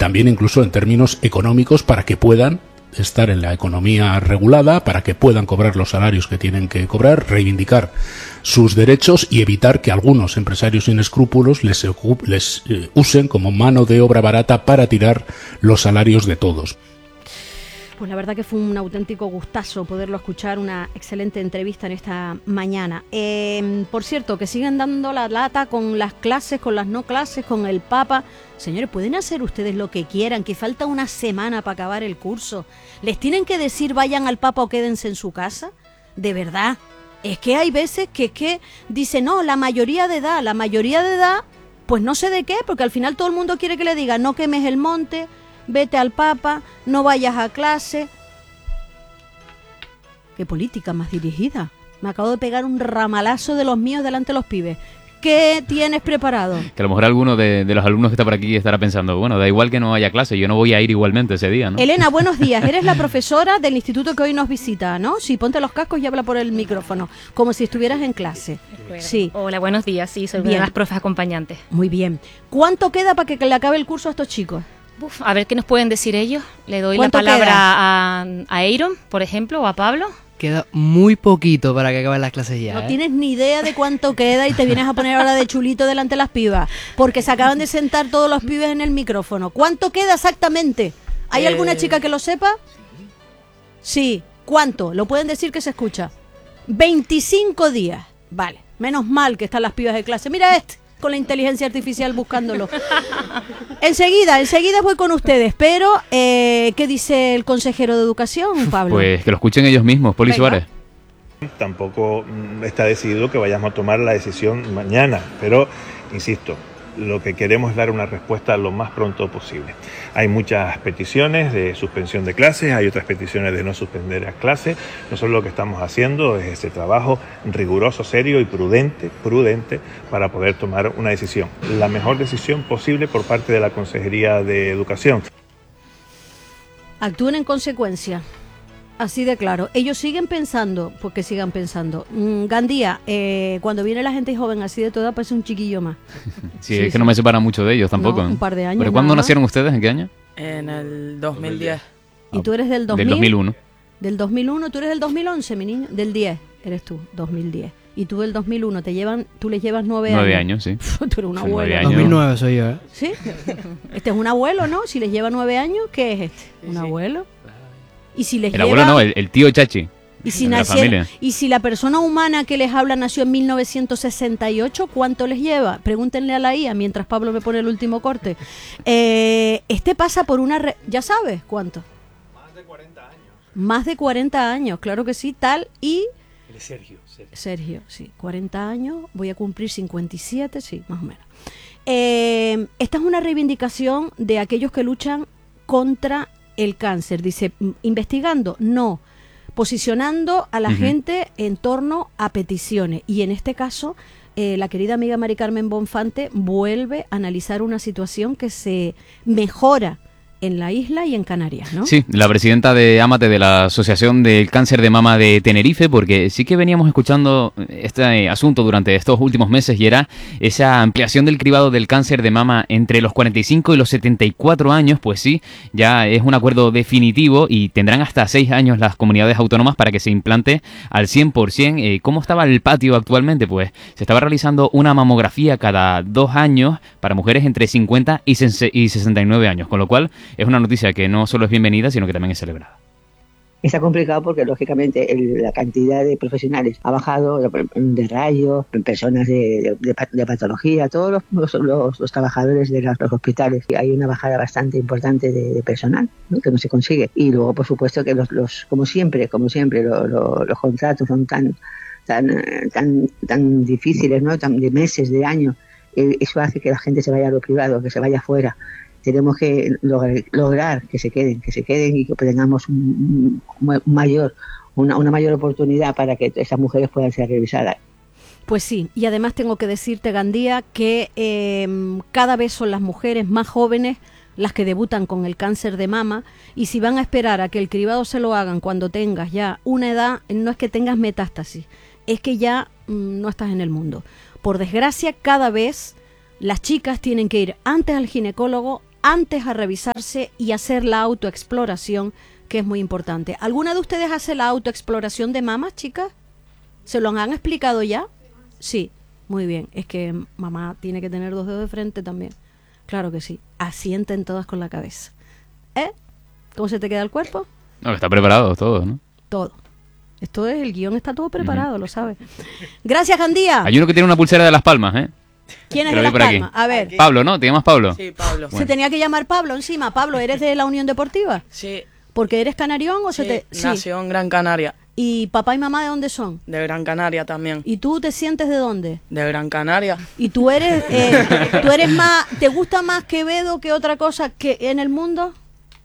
también incluso en términos económicos para que puedan estar en la economía regulada, para que puedan cobrar los salarios que tienen que cobrar, reivindicar sus derechos y evitar que algunos empresarios sin escrúpulos les usen como mano de obra barata para tirar los salarios de todos. Pues la verdad que fue un auténtico gustazo poderlo escuchar, una excelente entrevista en esta mañana. Por cierto, que siguen dando la lata con las clases, con las no clases, con el Papa. Señores, pueden hacer ustedes lo que quieran, que falta una semana para acabar el curso. ¿Les tienen que decir vayan al Papa o quédense en su casa? ¿De verdad? Es que hay veces que dicen, no, la mayoría de edad, pues no sé de qué, porque al final todo el mundo quiere que le diga, no quemes el monte, vete al Papa, no vayas a clase. Qué política más dirigida. Me acabo de pegar un ramalazo de los míos delante de los pibes. ¿Qué tienes preparado? Que a lo mejor alguno de los alumnos que está por aquí estará pensando, bueno, da igual que no haya clase, yo no voy a ir igualmente ese día, ¿no? Elena, buenos días. Eres la profesora del instituto que hoy nos visita, ¿no? Sí, ponte los cascos y habla por el micrófono, como si estuvieras en clase. Sí. Hola, buenos días. Sí, soy una de las profes acompañantes. Muy bien. ¿Cuánto queda para que le acabe el curso a estos chicos? A ver qué nos pueden decir ellos. Le doy la palabra a Aaron, por ejemplo, o a Pablo. Queda muy poquito para que acaben las clases ya. No tienes ni idea de cuánto queda y te vienes a poner ahora de chulito delante de las pibas, porque se acaban de sentar todos los pibes en el micrófono. ¿Cuánto queda exactamente? ¿Hay alguna chica que lo sepa? Sí. ¿Cuánto? Lo pueden decir que se escucha. 25 días. Vale. Menos mal que están las pibas de clase. Mira con la inteligencia artificial buscándolo. Enseguida voy con ustedes, pero ¿qué dice el consejero de Educación, Pablo? Pues que lo escuchen ellos mismos, Poli Suárez. Tampoco está decidido que vayamos a tomar la decisión mañana, pero insisto, lo que queremos es dar una respuesta lo más pronto posible. Hay muchas peticiones de suspensión de clases, hay otras peticiones de no suspender las clases. Nosotros lo que estamos haciendo es ese trabajo riguroso, serio y prudente para poder tomar una decisión. La mejor decisión posible por parte de la Consejería de Educación. Actúen en consecuencia. Así de claro. Ellos siguen pensando, porque sigan pensando. Gandía, cuando viene la gente joven así de toda, parece un chiquillo más. Sí, es que no me separa mucho de ellos tampoco. No, un par de años. ¿Pero cuándo nacieron ustedes? ¿En qué año? En el 2010. ¿Y tú eres del 2000? Del 2001. Del 2001, tú eres del 2011, mi niño. Del 10, eres tú, 2010. Y tú del 2001, tú les llevas 9 años. 9 años, sí. Tú eres un abuelo. 2009 soy yo, ¿eh? ¿Sí? Este es un abuelo, ¿no? Si les lleva 9 años, ¿qué es este? ¿Un abuelo? Y si les el abuelo no, el tío Chachi. Y si la persona humana que les habla nació en 1968, ¿cuánto les lleva? Pregúntenle a la IA mientras Pablo me pone el último corte. Este pasa por una... ¿Ya sabes cuánto? Más de 40 años. Más de 40 años, claro que sí, tal y... Sergio, sí, 40 años, voy a cumplir 57, sí, más o menos. Esta es una reivindicación de aquellos que luchan contra el cáncer. Dice, investigando, no, posicionando a la gente en torno a peticiones. Y en este caso, la querida amiga Mari Carmen Bonfante vuelve a analizar una situación que se mejora en la isla y en Canarias, ¿no? Sí, la presidenta de Ámate de la Asociación del Cáncer de Mama de Tenerife, porque sí que veníamos escuchando este asunto durante estos últimos meses y era esa ampliación del cribado del cáncer de mama entre los 45 y los 74 años, pues sí, ya es un acuerdo definitivo y tendrán hasta 6 años las comunidades autónomas para que se implante al 100%. ¿Cómo estaba el patio actualmente? Pues se estaba realizando una mamografía cada 2 años para mujeres entre 50 y 69 años, con lo cual es una noticia que no solo es bienvenida, sino que también es celebrada. Está complicado porque, lógicamente, la cantidad de profesionales ha bajado, de rayos, personas de patología, todos los trabajadores de los hospitales. Hay una bajada bastante importante de personal, ¿no? Que no se consigue. Y luego, por supuesto, que como siempre, los contratos son tan difíciles, ¿no? De meses, de años. Eso hace que la gente se vaya a lo privado, que se vaya afuera. Tenemos que lograr que se queden y que tengamos una mayor oportunidad para que esas mujeres puedan ser revisadas. Pues sí, y además tengo que decirte, Gandía, que cada vez son las mujeres más jóvenes las que debutan con el cáncer de mama, y si van a esperar a que el cribado se lo hagan cuando tengas ya una edad, no es que tengas metástasis, es que ya no estás en el mundo. Por desgracia, cada vez las chicas tienen que ir antes al ginecólogo antes a revisarse y hacer la autoexploración, que es muy importante. ¿Alguna de ustedes hace la autoexploración de mamas, chicas? ¿Se lo han explicado ya? Sí, muy bien. Es que mamá tiene que tener 2 dedos de frente también. Claro que sí. Asienten todas con la cabeza. ¿Cómo se te queda el cuerpo? No, que está preparado todo, ¿no? Todo. Esto es, el guión está todo preparado, lo sabes. Gracias, Gandía. Hay uno que tiene una pulsera de Las Palmas, ¿eh? ¿Quién es de Las Palmas? A ver. Pablo, ¿no? ¿Te llamas Pablo? Sí, Pablo. Se tenía que llamar Pablo encima. Pablo, ¿eres de la Unión Deportiva? Sí. ¿Porque eres canarión o Sí, se te...? Sí. nació en Gran Canaria. ¿Y papá y mamá de dónde son? De Gran Canaria también. ¿Y tú te sientes de dónde? De Gran Canaria. ¿Y tú eres más, te gusta más Quevedo que otra cosa que en el mundo?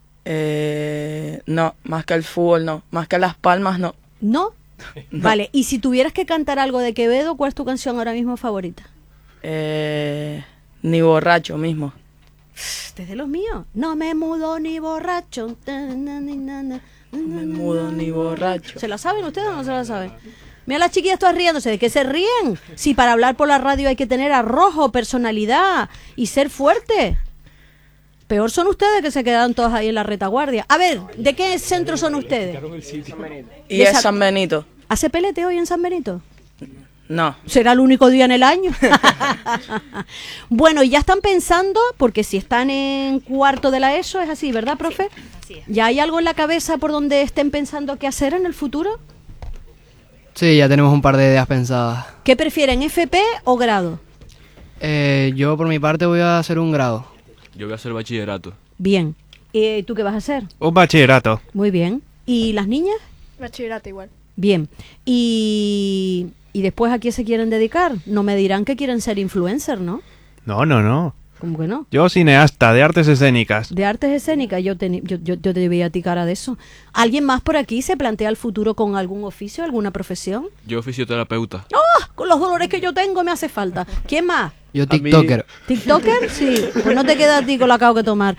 No, más que el fútbol no. Más que Las Palmas no. ¿No? Vale, y si tuvieras que cantar algo de Quevedo, ¿cuál es tu canción ahora mismo favorita? Ni borracho mismo. Este es de los míos. No me mudo ni borracho. No me mudo ni borracho. ¿Se la saben ustedes o no se la saben? Mira las chiquillas todas riéndose. ¿De qué se ríen? Si para hablar por la radio hay que tener arrojo, personalidad y ser fuerte. Peor son ustedes, que se quedaron todas ahí en la retaguardia. A ver, ¿de qué centro son ustedes? Y es San Benito. ¿Hace pelete hoy en San Benito? No. Será el único día en el año. Bueno, y ya están pensando, porque si están en cuarto de la ESO, es así, ¿verdad, profe? Así es. ¿Ya hay algo en la cabeza por donde estén pensando qué hacer en el futuro? Sí, ya tenemos un par de ideas pensadas. ¿Qué prefieren, FP o grado? Yo por mi parte voy a hacer un grado. Yo voy a hacer bachillerato. Bien. ¿Tú qué vas a hacer? Un bachillerato. Muy bien. ¿Y las niñas? Bachillerato igual. Bien. ¿Y después a qué se quieren dedicar? No me dirán que quieren ser influencer, ¿no? No. ¿Cómo que no? Yo cineasta, de artes escénicas. De artes escénicas, yo te veía a ti cara de eso. ¿Alguien más por aquí se plantea el futuro con algún oficio, alguna profesión? Yo fisioterapeuta. ¡Oh! Con los dolores que yo tengo me hace falta. ¿Quién más? Yo TikToker. ¿TikToker? Sí. Pues no te queda a ti con la cao que tomar.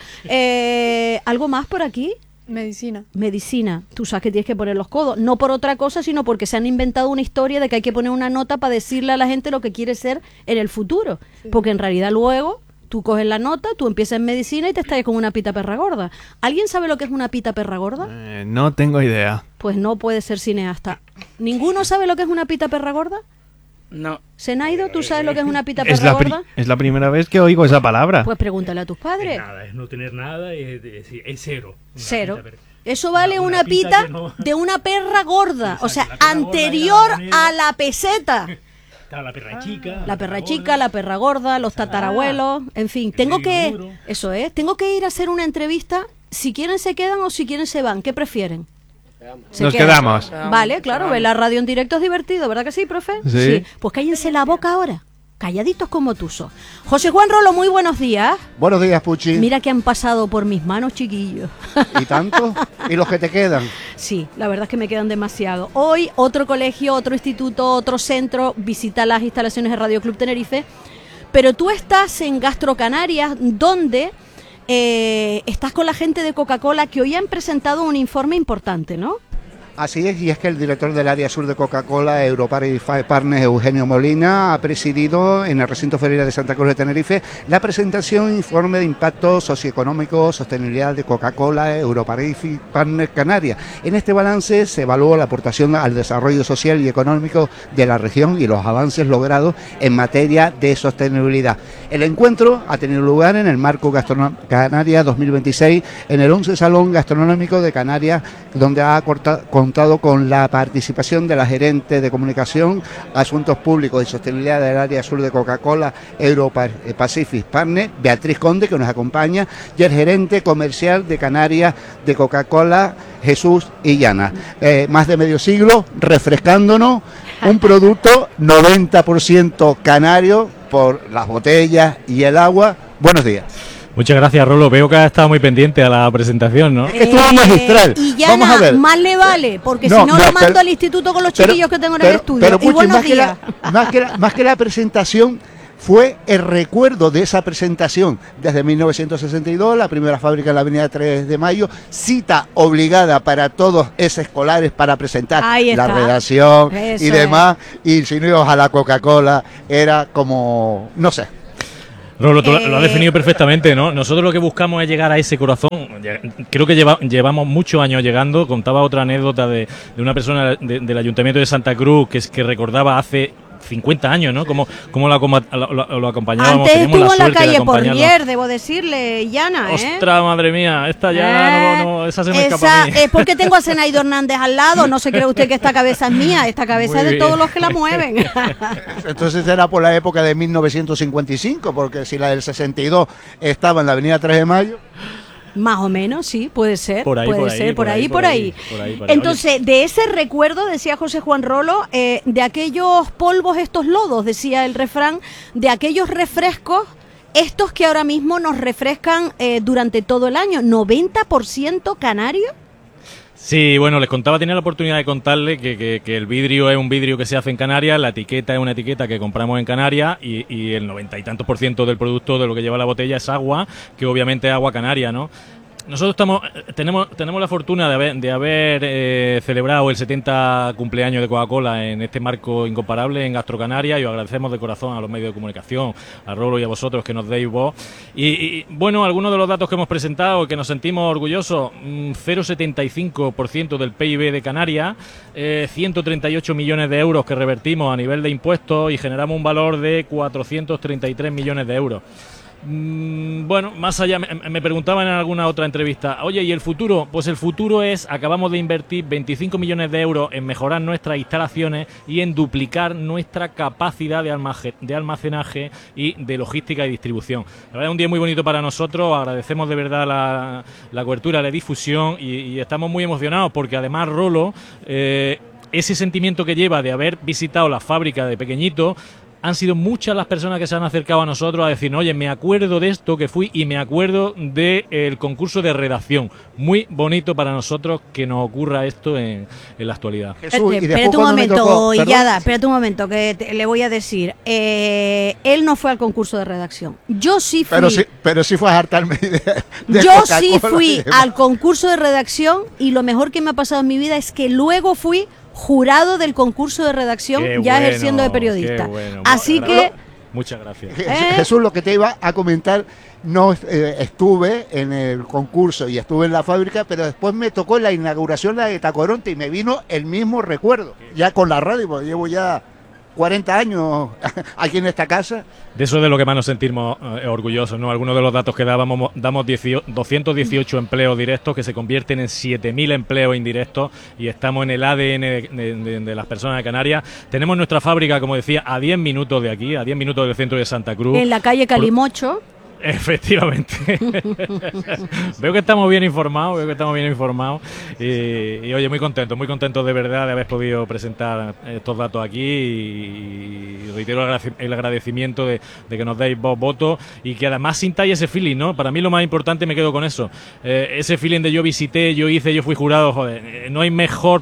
¿Algo más por aquí? Medicina. Medicina. Tú sabes que tienes que poner los codos. No por otra cosa, sino porque se han inventado una historia de que hay que poner una nota para decirle a la gente lo que quiere ser en el futuro. Sí. Porque en realidad luego tú coges la nota, tú empiezas en medicina y te estás con una pita perra gorda. ¿Alguien sabe lo que es una pita perra gorda? No tengo idea. Pues no puede ser cineasta. ¿Ninguno sabe lo que es una pita perra gorda? No. Senaido, ¿tú sabes lo que es una pita perra gorda? Es la primera vez que oigo esa palabra. Pues pregúntale a tus padres. Nada, es no tener nada, es cero. Cero. Eso vale una pita de una perra gorda. Exacto, o sea, anterior a la peseta. Está la perra chica. La perra chica, la perra gorda, los tatarabuelos, en fin. Tengo que ir a hacer una entrevista. Si quieren se quedan o si quieren se van. ¿Qué prefieren? Nos quedamos. Vale, claro, ver la radio en directo es divertido, ¿verdad que sí, profe? Sí. Pues cállense la boca ahora. Calladitos como tuzo. José Juan Rolo, muy buenos días. Buenos días, Puchi. Mira que han pasado por mis manos, chiquillos. ¿Y tanto? ¿Y los que te quedan? Sí, la verdad es que me quedan demasiado. Hoy otro colegio, otro instituto, otro centro visita las instalaciones de Radio Club Tenerife. Pero tú estás en Gastro Canarias, donde estás con la gente de Coca-Cola, que hoy han presentado un informe importante, ¿no? Así es, y es que el director del área sur de Coca-Cola, Europarty Partners, Eugenio Molina, ha presidido en el recinto ferial de Santa Cruz de Tenerife la presentación Informe de Impacto Socioeconómico, Sostenibilidad de Coca-Cola, Europarty Partners Canarias. En este balance se evaluó la aportación al desarrollo social y económico de la región y los avances logrados en materia de sostenibilidad. El encuentro ha tenido lugar en el marco Canarias 2026, en el 11 Salón Gastronómico de Canarias, donde ha contado con la participación de la gerente de Comunicación, Asuntos Públicos y Sostenibilidad del área sur de Coca-Cola, Europacific Partners, Beatriz Conde, que nos acompaña, y el gerente comercial de Canarias de Coca-Cola, Jesús Illana. Más de medio siglo refrescándonos un producto 90% canario por las botellas y el agua. Buenos días. Muchas gracias, Rolo. Veo que has estado muy pendiente a la presentación, ¿no? Estuvo magistral. Y ya vamos a ver. Más le vale, porque si no lo mando al instituto con los chiquillos que tengo en el estudio. Pero y buenos días. Más que la presentación, fue el recuerdo de esa presentación. Desde 1962, la primera fábrica en la avenida 3 de Mayo, cita obligada para todos esos escolares para presentar la redacción y demás. Y si no ibas a la Coca-Cola, era como, no sé. Rolo, tú lo has definido perfectamente, ¿no? Nosotros lo que buscamos es llegar a ese corazón. Creo que llevamos muchos años llegando. Contaba otra anécdota de una persona del Ayuntamiento de Santa Cruz que recordaba hace 50 años, ¿no? Como lo acompañábamos. Antes estuvo en la calle Porlier, debo decirle, Yana, ¡Ostras, madre mía! Esta ya esa se me escapa a mí. Es porque tengo a Zenaido Hernández al lado, no se cree usted que esta cabeza es mía, esta cabeza es de todos los que la mueven. Entonces era por la época de 1955, porque si la del 62 estaba en la avenida 3 de Mayo... Más o menos, sí, puede ser. Por ahí. Entonces, de ese recuerdo, decía José Juan Rolo, de aquellos polvos, estos lodos, decía el refrán, de aquellos refrescos, estos que ahora mismo nos refrescan durante todo el año, 90% canario. Sí, bueno, les contaba, tenía la oportunidad de contarle que el vidrio es un vidrio que se hace en Canarias, la etiqueta es una etiqueta que compramos en Canarias y el 90 y tantos % del producto de lo que lleva la botella es agua, que obviamente es agua canaria, ¿no? Nosotros tenemos la fortuna de haber celebrado el 70 cumpleaños de Coca-Cola en este marco incomparable en Gastro Canarias y os agradecemos de corazón a los medios de comunicación, a Rolo y a vosotros que nos deis voz. Y bueno, algunos de los datos que hemos presentado y que nos sentimos orgullosos, 0,75% del PIB de Canarias, 138 millones de euros que revertimos a nivel de impuestos y generamos un valor de 433 millones de euros. Bueno, más allá, me preguntaban en alguna otra entrevista, oye, ¿y el futuro? Pues el futuro es, acabamos de invertir 25 millones de euros en mejorar nuestras instalaciones y en duplicar nuestra capacidad de almacenaje y de logística y distribución. La verdad es un día muy bonito para nosotros, agradecemos de verdad la cobertura, la difusión y estamos muy emocionados porque además Rolo, ese sentimiento que lleva de haber visitado la fábrica de pequeñito, han sido muchas las personas que se han acercado a nosotros a decir, oye, me acuerdo de esto que fui y me acuerdo del concurso de redacción. Muy bonito para nosotros que nos ocurra esto en la actualidad. Jesús, espérate un momento, Illada, espérate un momento, que le voy a decir. Él no fue al concurso de redacción. Yo sí fui. Pero sí fue a hartarme de Yo sí fui al concurso de redacción y lo mejor que me ha pasado en mi vida es que luego fui jurado del concurso de redacción, ejerciendo de periodista. Bueno, así que... Muchas gracias. Jesús, lo que te iba a comentar, no estuve en el concurso y estuve en la fábrica, pero después me tocó la inauguración de Tacoronte y me vino el mismo recuerdo, ya con la radio, porque llevo ya 40 años aquí en esta casa. De eso es de lo que más nos sentimos orgullosos, ¿no? Algunos de los datos que damos 218 empleos directos que se convierten en 7.000 empleos indirectos y estamos en el ADN de las personas de Canarias. Tenemos nuestra fábrica, como decía, a 10 minutos de aquí, a 10 minutos del centro de Santa Cruz. En la calle Calimocho. Efectivamente. Veo que estamos bien informados, y oye, muy contentos de verdad de haber podido presentar estos datos aquí y reitero el agradecimiento de que nos deis votos y que además sintáis ese feeling, ¿no? Para mí lo más importante, me quedo con eso, ese feeling de yo visité, yo hice, yo fui jurado, joder, no hay mejor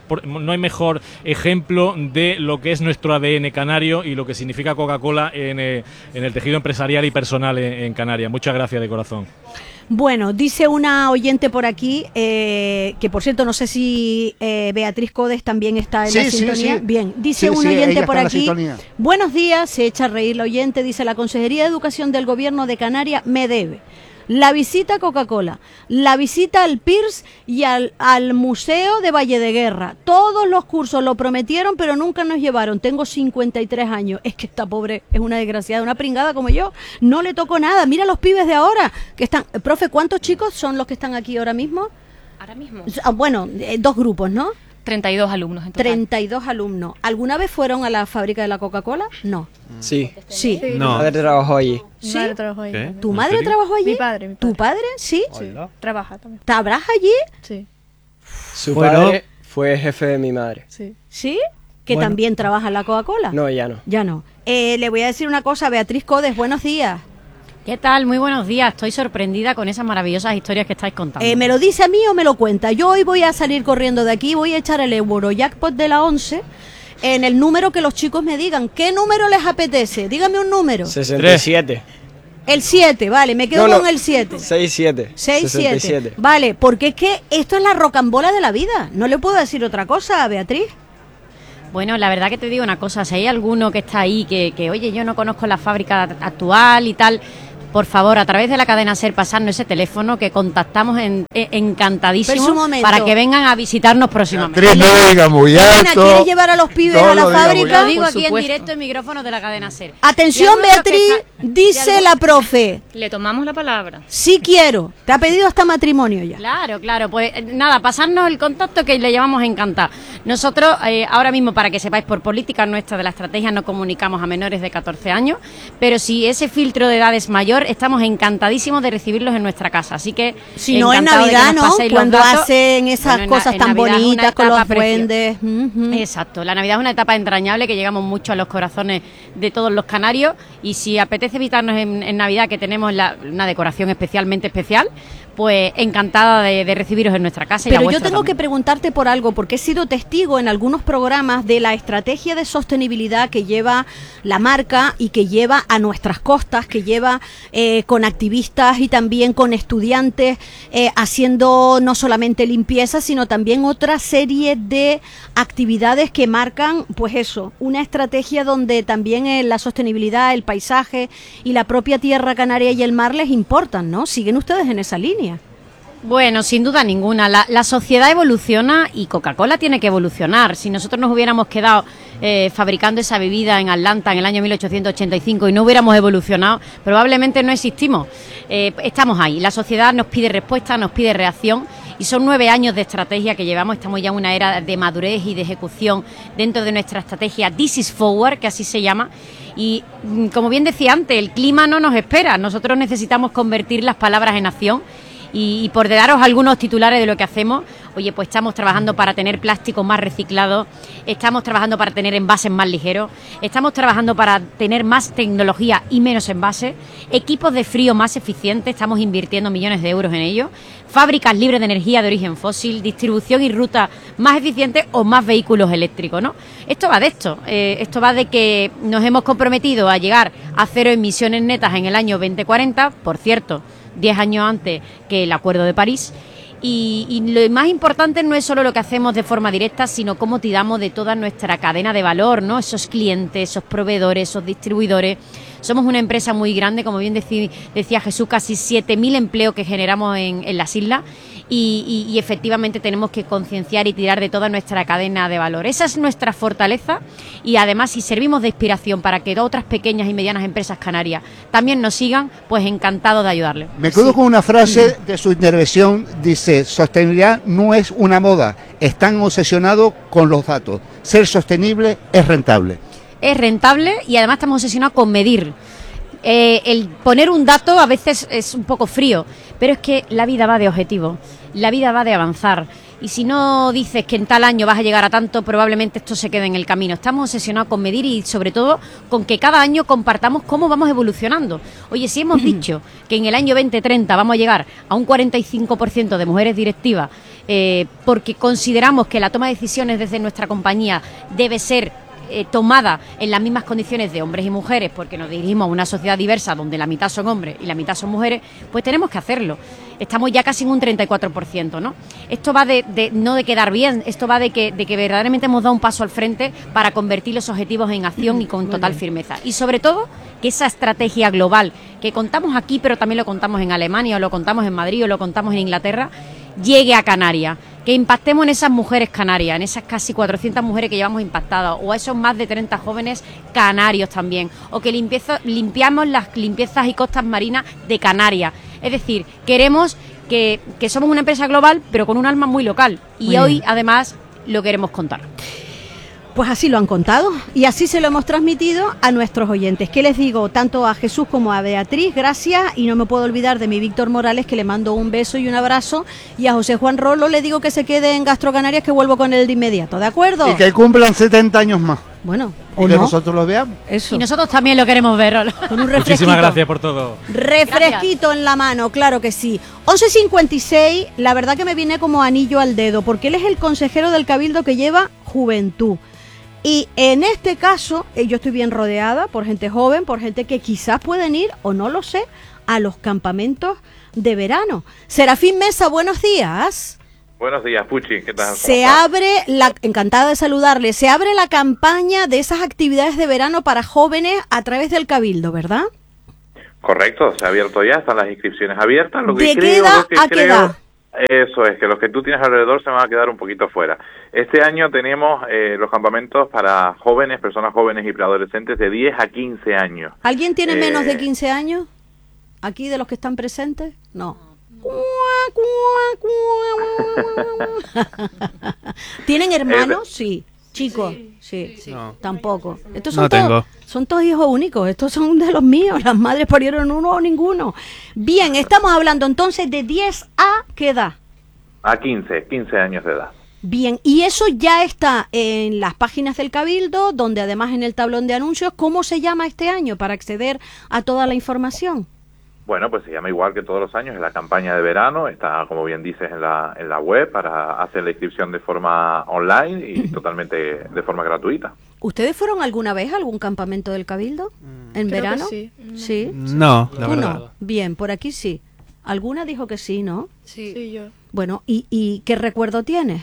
ejemplo de lo que es nuestro ADN canario y lo que significa Coca-Cola en el tejido empresarial y personal en Canarias. Muchas gracias de corazón. Bueno, dice una oyente por aquí, que por cierto no sé si Beatriz Codes también está en la sintonía. Sí. Bien, dice un oyente por aquí, buenos días, se echa a reír la oyente, dice, la Consejería de Educación del Gobierno de Canarias me debe la visita a Coca-Cola, la visita al PIRS y al Museo de Valle de Guerra. Todos los cursos lo prometieron, pero nunca nos llevaron. Tengo 53 años. Es que esta pobre es una desgraciada, una pringada como yo. No le tocó nada. Mira los pibes de ahora que están. Profe, ¿cuántos chicos son los que están aquí ahora mismo? Ahora mismo. Bueno, 2 grupos, ¿no? 32 alumnos en total. 32 alumnos. ¿Alguna vez fueron a la fábrica de la Coca-Cola? No. Sí. Sí. No. Mi madre trabajó allí. ¿Sí? Mi madre trabajó allí. ¿Qué? ¿Tu madre trabajó allí? Mi padre. ¿Tu padre? Sí. Sí. Trabaja también. ¿Trabaja allí? Sí. Su padre fue jefe de mi madre. Sí. ¿Sí? ¿Que también trabaja en la Coca-Cola? No, ya no. Ya no. Le voy a decir una cosa, Beatriz Codes, buenos días. ¿Qué tal? Muy buenos días. Estoy sorprendida con esas maravillosas historias que estáis contando. ¿Me lo dice a mí o me lo cuenta? Yo hoy voy a salir corriendo de aquí, voy a echar el Eurojackpot de la 11 en el número que los chicos me digan. ¿Qué número les apetece? Dígame un número. 67. El 7, vale, me quedo con el 7. 6-7. 6-7. Vale, porque es que esto es la rocambola de la vida. No le puedo decir otra cosa a Beatriz. Bueno, la verdad que te digo una cosa, si hay alguno que está ahí que oye, yo no conozco la fábrica actual y tal, por favor, a través de la cadena SER, pasarnos ese teléfono que contactamos encantadísimos para que vengan a visitarnos próximamente. No diga muy alto. ¿Quieres llevar a los pibes a la fábrica? Lo digo aquí en directo en micrófono de la cadena SER. Atención, Beatriz, dice la profe. Le tomamos la palabra. Sí quiero. Te ha pedido hasta matrimonio ya. Claro, pues nada, pasarnos el contacto que le llevamos encantar. Nosotros, ahora mismo, para que sepáis, por política nuestra de la estrategia no comunicamos a menores de 14 años, pero si ese filtro de edad es mayor, estamos encantadísimos de recibirlos en nuestra casa. Así que, si no en Navidad, ¿no? Cuando hacen esas cosas tan bonitas con los duendes. Exacto, la Navidad es una etapa entrañable que llegamos mucho a los corazones de todos los canarios, y si apetece visitarnos en Navidad, que tenemos una decoración especialmente especial, pues encantada de recibiros en nuestra casa. Pero yo tengo que preguntarte por algo, porque he sido testigo en algunos programas de la estrategia de sostenibilidad que lleva la marca y que lleva a nuestras costas, que lleva con activistas y también con estudiantes haciendo no solamente limpieza, sino también otra serie de actividades que marcan, pues eso, una estrategia donde también la sostenibilidad, el paisaje y la propia tierra canaria y el mar les importan, ¿no? ¿Siguen ustedes en esa línea? Bueno, sin duda ninguna. La sociedad evoluciona y Coca-Cola tiene que evolucionar. Si nosotros nos hubiéramos quedado fabricando esa bebida en Atlanta en el año 1885 y no hubiéramos evolucionado, probablemente no existimos. Estamos ahí. La sociedad nos pide respuesta, nos pide reacción. Y son 9 años de estrategia que llevamos. Estamos ya en una era de madurez y de ejecución dentro de nuestra estrategia This is Forward, que así se llama. Y como bien decía antes, el clima no nos espera. Nosotros necesitamos convertir las palabras en acción. Y por daros algunos titulares de lo que hacemos, oye, pues estamos trabajando para tener plástico más reciclado, estamos trabajando para tener envases más ligeros, estamos trabajando para tener más tecnología y menos envases, equipos de frío más eficientes, estamos invirtiendo millones de euros en ello, fábricas libres de energía de origen fósil, distribución y ruta más eficientes o más vehículos eléctricos, ¿no? Esto va de esto, esto va de que nos hemos comprometido a llegar a 0 emisiones netas en el año 2040, por cierto, 10 años antes que el Acuerdo de París. Y lo más importante no es solo lo que hacemos de forma directa, sino cómo tiramos de toda nuestra cadena de valor, ¿no? Esos clientes, esos proveedores, esos distribuidores. Somos una empresa muy grande, como bien decía Jesús, casi 7.000 empleos que generamos en las islas. Y efectivamente tenemos que concienciar y tirar de toda nuestra cadena de valor. Esa es nuestra fortaleza, y además si servimos de inspiración para que otras pequeñas y medianas empresas canarias también nos sigan, pues encantado de ayudarles. Me quedo con una frase de su intervención, dice: sostenibilidad no es una moda, están obsesionados con los datos, ser sostenible es rentable. Es rentable y además estamos obsesionados con medir. El poner un dato a veces es un poco frío, pero es que la vida va de objetivos, la vida va de avanzar. Y si no dices que en tal año vas a llegar a tanto, probablemente esto se quede en el camino. Estamos obsesionados con medir y sobre todo con que cada año compartamos cómo vamos evolucionando. Oye, si hemos dicho que en el año 2030 vamos a llegar a un 45% de mujeres directivas, porque consideramos que la toma de decisiones desde nuestra compañía debe ser tomada en las mismas condiciones de hombres y mujeres, porque nos dirigimos a una sociedad diversa donde la mitad son hombres y la mitad son mujeres, pues tenemos que hacerlo. Estamos ya casi en un 34%, ¿no? Esto va no de quedar bien, esto va de que verdaderamente hemos dado un paso al frente para convertir los objetivos en acción y con total firmeza. Y sobre todo, que esa estrategia global que contamos aquí, pero también lo contamos en Alemania, o lo contamos en Madrid, o lo contamos en Inglaterra, llegue a Canarias, que impactemos en esas mujeres canarias, en esas casi 400 mujeres que llevamos impactadas, o a esos más de 30 jóvenes canarios también, o que limpiamos las limpiezas y costas marinas de Canarias. Es decir, queremos que somos una empresa global, pero con un alma muy local, y muy hoy bien. Además lo queremos contar. Pues así lo han contado y así se lo hemos transmitido a nuestros oyentes. ¿Qué les digo? Tanto a Jesús como a Beatriz, gracias, y no me puedo olvidar de mi Víctor Morales, que le mando un beso y un abrazo, y a José Juan Rolo le digo que se quede en Gastro Canarias, que vuelvo con él de inmediato, ¿de acuerdo? Y que cumplan 70 años más. Bueno, y que nosotros lo veamos. Eso. Y nosotros también lo queremos ver, Rolo. Con un refresquito. Muchísimas gracias por todo. Refresquito en la mano, claro que sí. 11:56, la verdad que me viene como anillo al dedo, porque él es el consejero del Cabildo que lleva Juventud. Y en este caso, yo estoy bien rodeada por gente joven, por gente que quizás pueden ir, o no lo sé, a los campamentos de verano. Serafín Mesa, buenos días. Buenos días, Puchi, ¿qué tal? Encantada de saludarle, se abre la campaña de esas actividades de verano para jóvenes a través del Cabildo, ¿verdad? Correcto, se ha abierto ya, están las inscripciones abiertas. ¿De qué edad a qué edad? Eso es, que los que tú tienes alrededor se van a quedar un poquito fuera. Este año tenemos los campamentos para jóvenes, personas jóvenes y preadolescentes de 10 a 15 años. ¿Alguien tiene menos de 15 años? ¿Aquí de los que están presentes? No. ¿Tienen hermanos? Sí. Chicos, sí. No. Tampoco. Estos No tengo. Son todos hijos únicos. Estos son de los míos. Las madres parieron uno o ninguno. Bien, estamos hablando entonces de 10 a ¿qué edad? A 15 años de edad. Bien, y eso ya está en las páginas del Cabildo, donde además en el tablón de anuncios, ¿cómo se llama este año para acceder a toda la información? Bueno, pues se llama igual que todos los años, es la campaña de verano, está, como bien dices, en la web para hacer la inscripción de forma online y totalmente de forma gratuita. ¿Ustedes fueron alguna vez a algún campamento del Cabildo en Creo verano? que sí. ¿Sí? No, la ¿Tú verdad. no? Bien, por aquí sí. ¿Alguna dijo que sí, no? Sí, yo. Bueno, ¿y qué recuerdo tienes?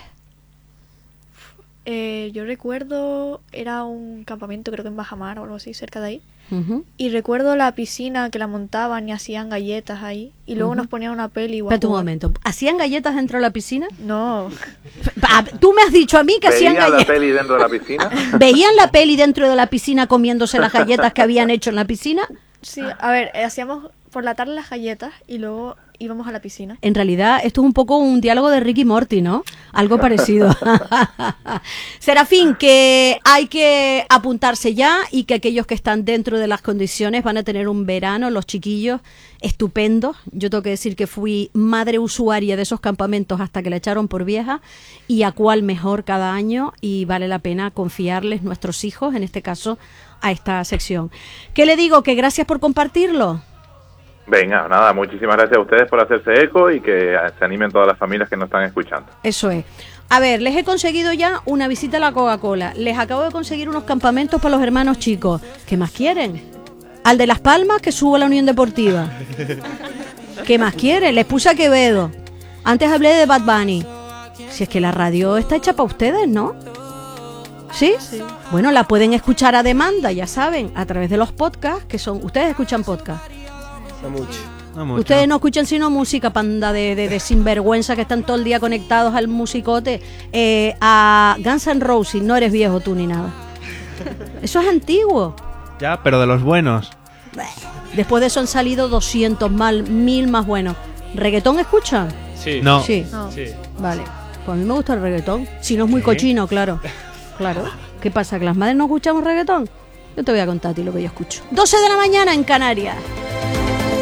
Yo recuerdo, era un campamento creo que en Bajamar o algo así, cerca de ahí. Ujú. Y recuerdo la piscina que la montaban y hacían galletas ahí. Y luego Ujú. nos ponían una peli igual. Espérate un momento. ¿Hacían galletas dentro de la piscina? No. Tú me has dicho a mí que hacían ¿Veían la galletas. peli dentro de la piscina? ¿Veían la peli dentro de la piscina comiéndose las galletas que habían hecho en la piscina? Sí, a ver, hacíamos por la tarde las galletas y luego íbamos a la piscina. En realidad, esto es un poco un diálogo de Ricky Morty, ¿no? Algo parecido. Serafín, que hay que apuntarse ya y que aquellos que están dentro de las condiciones van a tener un verano, los chiquillos, estupendo. Yo tengo que decir que fui madre usuaria de esos campamentos hasta que la echaron por vieja y a cuál mejor cada año y vale la pena confiarles nuestros hijos, en este caso, a esta sección. ¿Qué le digo? Que gracias por compartirlo. Venga, nada, muchísimas gracias a ustedes por hacerse eco y que se animen todas las familias que nos están escuchando. Eso es. A ver, les he conseguido ya una visita a la Coca-Cola. Les acabo de conseguir unos campamentos para los hermanos chicos. ¿Qué más quieren? Al de Las Palmas, que subo a la Unión Deportiva. ¿Qué más quieren? Les puse a Quevedo. Antes hablé de Bad Bunny. Si es que la radio está hecha para ustedes, ¿no? ¿Sí? Sí. Bueno, la pueden escuchar a demanda, ya saben, a través de los podcasts, que son... ¿Ustedes escuchan podcasts? No mucho. No mucho. Ustedes no escuchan sino música, panda de sinvergüenza que están todo el día conectados al musicote. A Guns N' Roses, no eres viejo tú ni nada. Eso es antiguo. Ya, pero de los buenos. Después de eso han salido 200 1000 más buenos. ¿Reggaetón escuchan? Sí. No. Sí. No. Sí. Vale. Pues a mí me gusta el reggaetón. Si no es muy cochino, claro. Claro. ¿Qué pasa? ¿Que las madres no escuchamos reggaetón? Yo te voy a contar a ti lo que yo escucho. 12 de la mañana en Canarias.